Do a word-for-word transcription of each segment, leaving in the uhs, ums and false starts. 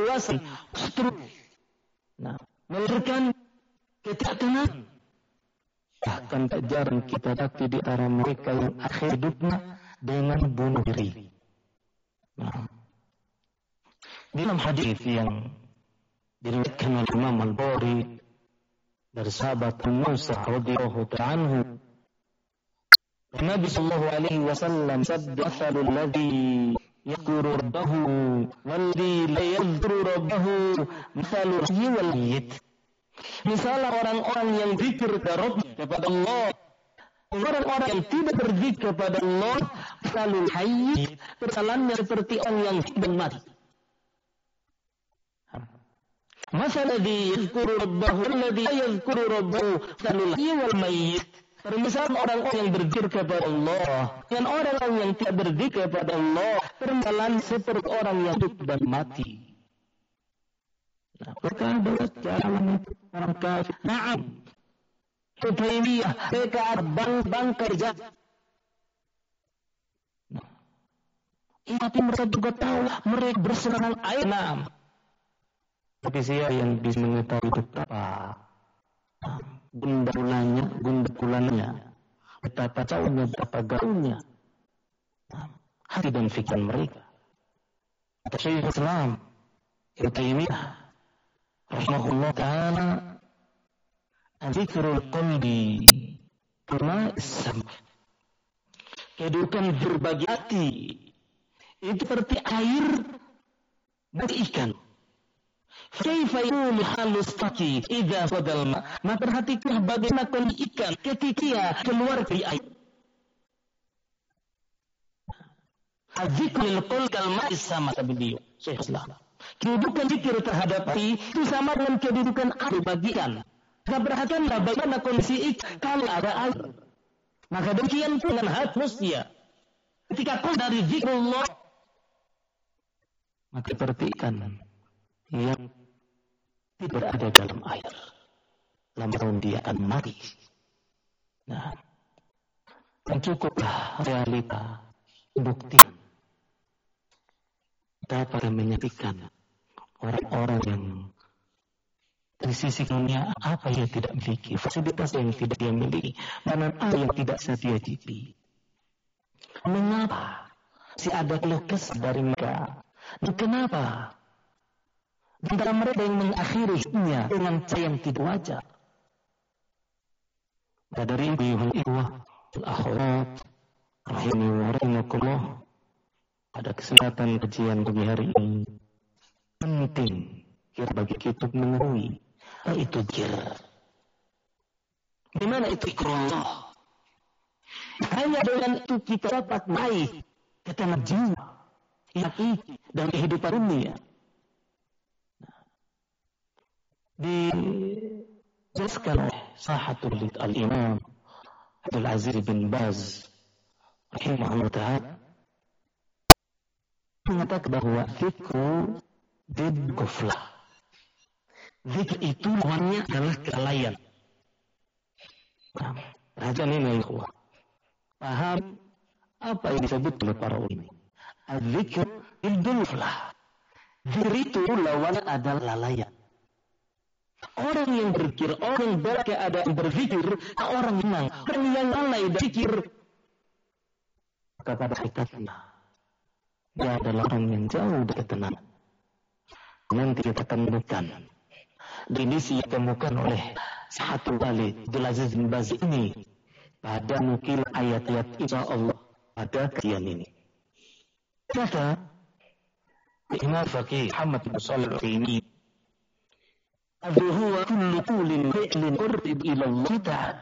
keluasan, justru nah, melahirkan ketidaktenangan. Bahkan tak jarang kita dapati di antara mereka yang akhir hidupnya dengan bunuh diri. Nah, dalam hadis yang diriwayatkan oleh Imam Al-Bukhari dari sahabat Musa radhiyallahu ta'ala anhu, Nabi sallallahu alaihi wasallam sabda, "Mathalul ladzi yadhkuru rabbahu walladzi la yadhkuru rabbahu mathalul hayyi wal mayyit." Misal orang-orang yang zikir kepada Allah, orang-orang yang tidak berzikir kepada Allah, mathalul hayyi, persalannya seperti orang yang hidup mati. Masal ladzi yadhkuru rabbahu walladzi la yadhkuru rabbahu mathalul hayyi wal mayyit. Permisalan orang-orang yang berzikir kepada Allah dengan orang-orang yang tidak berzikir kepada Allah, permisalan seperti orang yang hidup dan mati. Nah, mereka adalah jalan orang kafir. Naam, Taimiyah, mereka bang-bang kerja. Nah, tapi mereka juga tahu mereka berserangan air. Naam, tapi siapa yang bisa mengetahui betapa gunda gulanya, gunda gulanya, betapa jauhnya, betapa gaulnya hati dan fikiran mereka. Kata Syekhul Islam Ibnu Taimiyah rahimahullah ta'ala, dzikrul qalbi kama sam, kedudukan berbagi hati itu seperti air bagi ikan. Kaifa yakunu halus faki idza fadal ma, maka perhatikanlah bagaimana kondisi ikan ketika keluar dari air. Azikrul qul kal ma'i sama beliau Syekh Islam. Kedudukan zikir terhadap hati itu sama dengan kedudukan air bagi ikan. Maka perhatikanlah bagaimana kondisi ikan kalau ada air. Maka demikian pun dengan hati manusia. Ketika kau dari zikrullah, maka seperti ikan yang tidak berada dalam air, namun dia akan mati. Nah, dan cukuplah realita buktikan dapat menyaksikan orang-orang yang dari sisi dunia apa yang tidak memiliki, fasilitas yang tidak dia miliki, mana apa yang tidak bisa dia cicipi. Mengapa si ada keluh kesah dari mereka? Dan kenapa di antara mereka yang mengakhiri hidupnya dengan cara yang tidak wajar? Maka dari ibu ikhwah al-akhwat rahimani wa rahimakumullah, pada kesempatan kajian pagi hari ini penting kira bagi kita mengetahui itu kira di mana itu zikrullah. Hanya dengan itu kita dapat naik ke tanah jiwa, hati dan kehidupan dunia. Dijelaskan oleh sahatul al-imam Abdul Aziz bin Baz rahimahullah ta'ala, mengatakan bahwa zikru did ghaflah. Zikr itu lawannya adalah kelalaian. Nah, perhatian ini ikhwah, paham apa yang disebut oleh para ulama. Az-zikr did ghaflah. Zikr itu lawannya adalah lalaian. Orang yang berzikir, orang yang berkeadaan berzikir, orang yang orang yang lalai berzikir, maka pada hakikatnya dia adalah orang yang jauh dari ketenangan. Nanti kita akan menemukan definisi yang ditemukan oleh satu kali Abdul Aziz bin Baz ini pada nukil ayat-ayat insya Allah pada kajian ini. Kata Imam Faqih Muhammad bin Shalih Al-Utsaimin, huwa kullu qawlin fi'lin qurrib ila Allah ta'ala.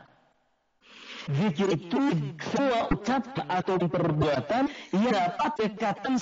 Zikir itu semua ucapan atau perbuatan yang dapat dekatkan